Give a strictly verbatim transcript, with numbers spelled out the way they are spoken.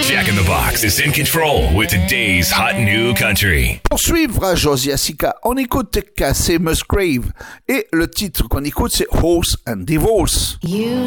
Jack in the Box is in control with today's hot new country. Pour suivre Josie Asica, on écoute Cassé Musgrave et le titre qu'on écoute c'est Horse and Divorce. You